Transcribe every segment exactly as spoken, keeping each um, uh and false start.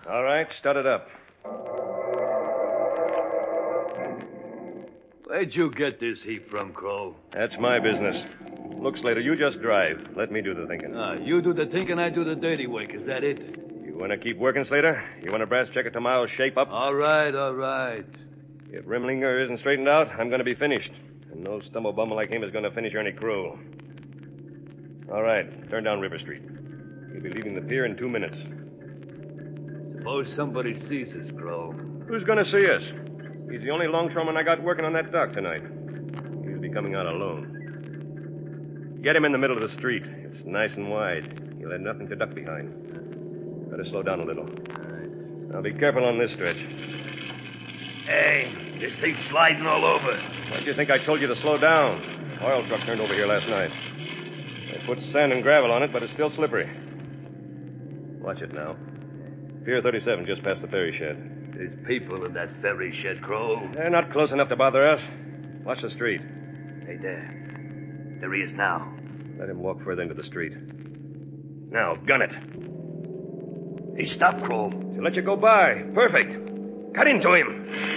All right, start it up. Where'd you get this heap from, Crow? That's my business. Look, Slater, you just drive. Let me do the thinking. Ah, you do the thinking, I do the dirty work. Is that it? You want to keep working, Slater? You want a brass checker tomorrow shape up? All right, all right. If Rimlinger isn't straightened out, I'm going to be finished. And no stumble-bumble like him is going to finish Ernie Kroll. All right, turn down River Street. You'll be leaving the pier in two minutes. Suppose somebody sees us, Crow. Who's going to see us? He's the only longshoreman I got working on that dock tonight. He'll be coming out alone. Get him in the middle of the street. It's nice and wide. He'll have nothing to duck behind. Better slow down a little. All right. Now be careful on this stretch. Hey, this thing's sliding all over. Why'd you think I told you to slow down? Oil truck turned over here last night. They put sand and gravel on it, but it's still slippery. Watch it now. Pier thirty-seven just past the ferry shed. There's people in that ferry shed, Crow. They're not close enough to bother us. Watch the street. Hey, there. There he is now. Let him walk further into the street. Now, gun it. He stopped, Crow. To let you go by. Perfect. Cut into him.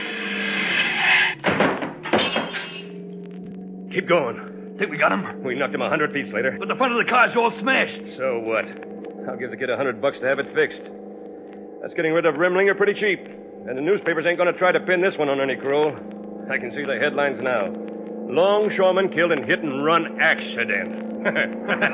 Keep going. Think we got him? We knocked him a hundred feet, Slater. But the front of the car's all smashed. So what? I'll give the kid a hundred bucks to have it fixed. That's getting rid of Rimlinger pretty cheap. And the newspapers ain't going to try to pin this one on Ernie Kroll. I can see the headlines now. Longshoreman killed in hit-and-run accident.